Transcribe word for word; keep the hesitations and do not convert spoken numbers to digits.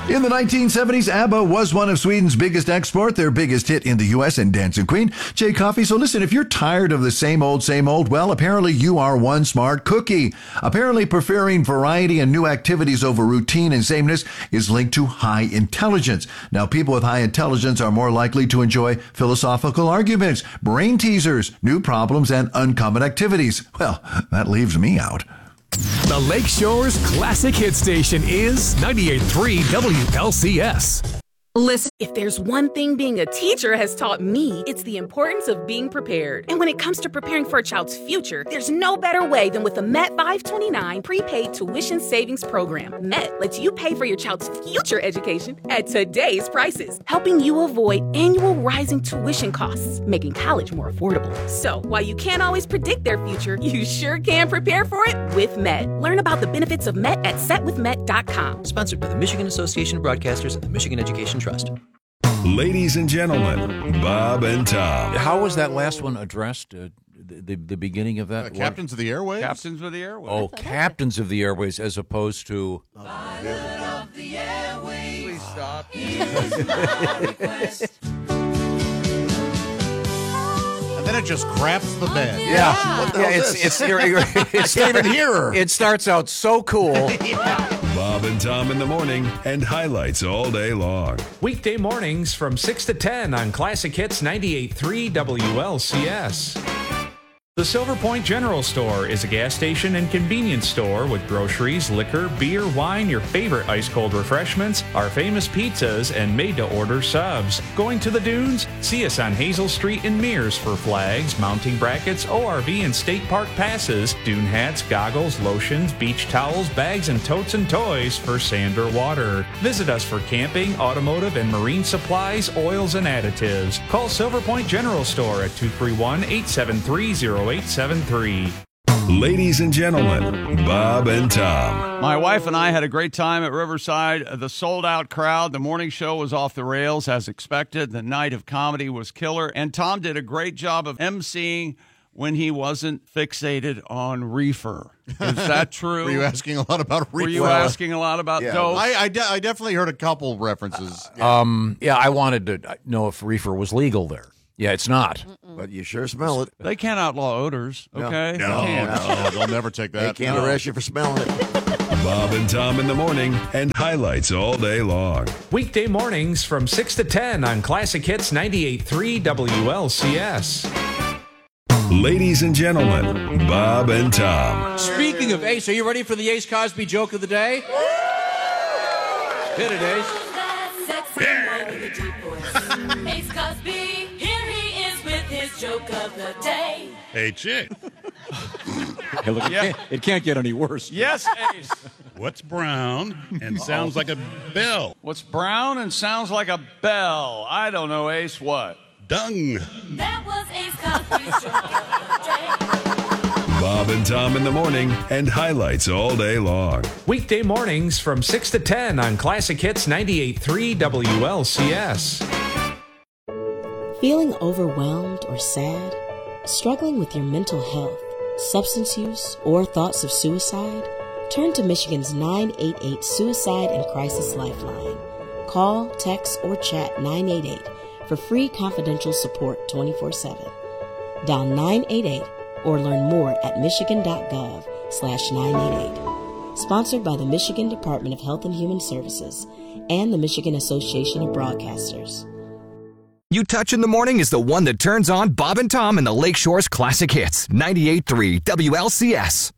In the nineteen seventies, ABBA was one of Sweden's biggest export, their biggest hit in the U S and Dancing Queen. Jay Coffey, so listen, if you're tired of the same old, same old, well, apparently you are one smart cookie. Apparently preferring variety and new activities over routine and sameness is linked to high intelligence. Now, people with high intelligence are more likely to enjoy philosophical arguments, brain teasers, new problems, and uncommon activities. Well, that leaves me out. The Lakeshore's classic hit station is ninety-eight point three W L C S. Listen, if there's one thing being a teacher has taught me, it's the importance of being prepared. And when it comes to preparing for a child's future, there's no better way than with the Met five twenty-nine prepaid tuition savings program. Met lets you pay for your child's future education at today's prices, helping you avoid annual rising tuition costs, making college more affordable. So, while you can't always predict their future, you sure can prepare for it with Met. Learn about the benefits of Met at set with met dot com. Sponsored by the Michigan Association of Broadcasters and the Michigan Education Trust. Ladies and gentlemen, Bob and Tom. How was that last one addressed? Uh, the, the the beginning of that? Uh, captains of the Airways? Captains of the Airways. Oh, Captains of the Airways as opposed to... Pilot of the Airways. Please stop. And then it just craps the bed. Yeah. What the yeah hell it's, is it's, you're, you're, it's, I can't even hear her. It starts out so cool. Bob and Tom in the morning and highlights all day long. Weekday mornings from six to ten on Classic Hits ninety-eight point three W L C S. The Silver Point General Store is a gas station and convenience store with groceries, liquor, beer, wine, your favorite ice-cold refreshments, our famous pizzas, and made-to-order subs. Going to the dunes? See us on Hazel Street in Mears for flags, mounting brackets, O R V and state park passes, dune hats, goggles, lotions, beach towels, bags, and totes and toys for sand or water. Visit us for camping, automotive, and marine supplies, oils, and additives. Call Silver Point General Store at two three one, eight seven three, zero eight seven three. Ladies and gentlemen, Bob and Tom. My wife and I had a great time at Riverside. The sold-out crowd. The morning show was off the rails as expected. The night of comedy was killer. And Tom did a great job of emceeing when he wasn't fixated on reefer. Is that true? Were you asking a lot about reefer? Were you asking a lot about Yeah. dope? I, I, de- I definitely heard a couple references. Um, yeah, I wanted to know if reefer was legal there. Yeah, it's not. But you sure smell it. They can't outlaw odors, okay? No, They no, can't. no, they'll never take They that. can't No. arrest you for smelling it. Bob and Tom in the morning and highlights all day long. Weekday mornings from six to ten on Classic Hits ninety-eight point three W L C S. Ladies and gentlemen, Bob and Tom. Speaking of Ace, are you ready for the Ace Cosby joke of the day? Hit it, Ace. Ace Cosby, here he is with his joke of the day. Hey, chick, Hey, look, it, Yeah. can't, it can't get any worse. Yes, Ace. what's brown and sounds like a bell? What's brown and sounds like a bell? I don't know, Ace. What? Dung. That was Ace Cosby's joke of the day. Bob and Tom in the morning and highlights all day long. Weekday mornings from six to ten on Classic Hits ninety-eight point three W L C S. Feeling overwhelmed or sad? Struggling with your mental health, substance use, or thoughts of suicide? Turn to Michigan's nine eight eight Suicide and Crisis Lifeline. Call, text, or chat nine eight eight for free confidential support twenty-four seven. Dial nine eight eight or learn more at michigan.gov slash 988. Sponsored by the Michigan Department of Health and Human Services and the Michigan Association of Broadcasters. You Touch in the Morning is the one that turns on Bob and Tom and the Lakeshore's classic hits. ninety-eight point three W L C S.